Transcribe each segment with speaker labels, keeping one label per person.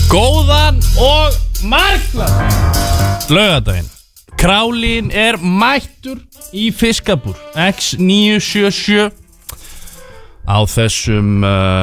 Speaker 1: Góðan og marglaðan laugardaginn. Králin mættur í fiskabúr X977 á þessum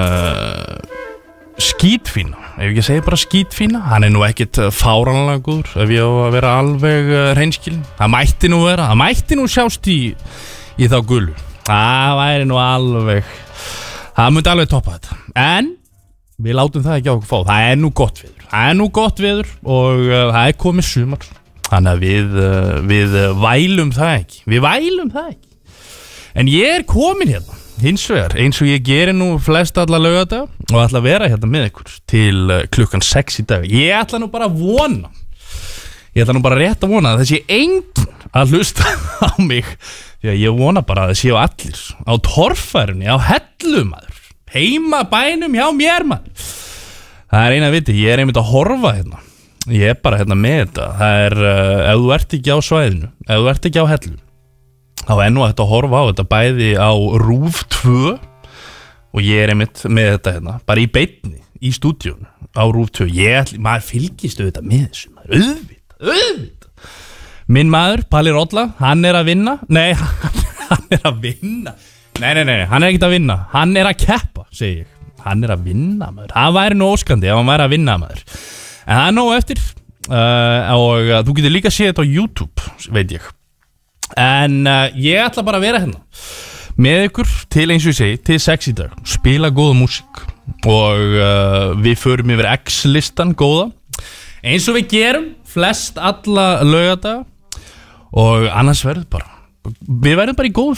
Speaker 1: skítfína, ef ekki að segja bara skítfína. Hann nú ekkert fáránlega góður, ef ég á að vera alveg hreinskilinn. Það mætti nú sjást í þá gulu. Það væri nú alveg, það myndi alveg toppa þetta. En við látum það ekki á okkur fá. Það nú gott veður og það komið sumar. Þannig að við vælum það ekki. En ég komin hérna hins vegar, eins og ég geri nú flest alla laugardaga og ætla að vera hérna með ykkur til klukkan 6 í dag. Ég ætla nú bara rétt að vona að það sé enginn að hlusta á mig, því að ég vona bara að það séu allir á torfærunni, á hellu maður, heima bænum hjá mér maður. Það eina viti, ég einmitt að horfa hérna. Ég bara hérna með þetta. Það ef þú ert ekki á svæðinu, ef þú ert ekki á hellu, þá nú að þetta horfa á þetta bæði á RÚV 2 og ég einmitt með þetta hérna, bara í beinni, í stúdíónu á RÚV 2. Maður fylgist auðvitað með þessu maður, auðvitað. Minn maður, Palli Rolla, hann að vinna. Nei, hann að vinna. Nei, hann ekkert að vinna. Hann að keppa, segi ég. Hann að vinna, maður. Það væri nú óskandi ef hann væri að vinna, maður. En það nóg eftir og þú getur líka að sé þetta á YouTube, veit ég. En ég ætla bara að vera hérna með ykkur til, eins og ég segi, til 6 í dag. Spila góða músík og við förum yfir X-listan góða, eins og við gerum flest alla laugardaga. Og annars við verðum bara í góðum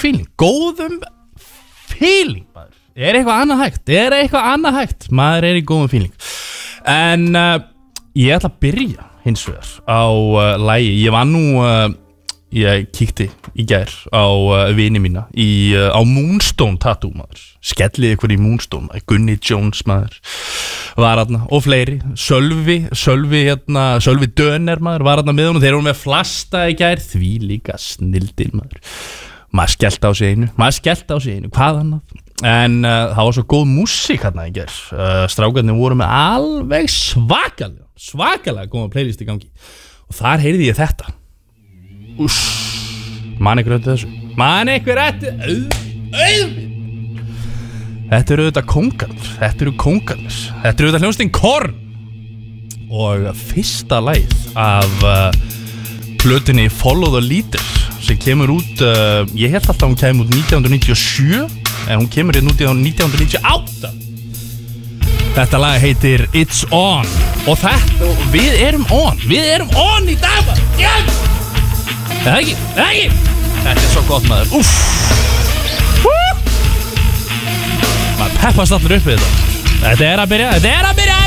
Speaker 1: feeling maður. Er eitthvað annað hægt? Maður í góðum feeling. En ég ætla að byrja hins vegar á lagi. Ég kíkti í gær á vini mína á Moonstone Tattoo maður. Skellið ykkur í Moonstone maður. Gunni Jones maður var þarna og fleiri. Sölvi Döner maður var þarna með honum. Þeir eru með flasta í gær, því líka snildir maður. Maður skellti á sig einu, hvað annað. En það var svo góð músík hérna í gær. Strákarnir voru með alveg svakalega góða playlist í gangi. Og þar heyrði ég þetta. Man einhver eftir þessu? Þetta eru auðvitað kóngarnir. Þetta eru auðvitað hljómsveitin Korn. Og fyrsta lagið af plötunni Follow the Leader, sem kemur út, ég held alltaf hún kemur út 1997, en hún kemur út 1998. Þetta lag heitir It's On. Og við erum on í dag maður. Yes! Það ekki? Þetta svo gott maður. Maður peppast allir upp við þetta. Þetta að byrja